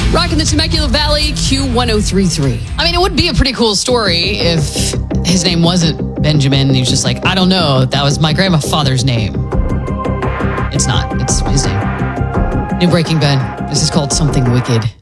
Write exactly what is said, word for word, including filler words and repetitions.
Rocking the Temecula Valley, Q ten thirty-three. I mean, it would be a pretty cool story if his name wasn't Benjamin. And he was just like, I don't know. That was my grandfather's name. It's not. It's his name. New Breaking Bad. This is called Something Wicked.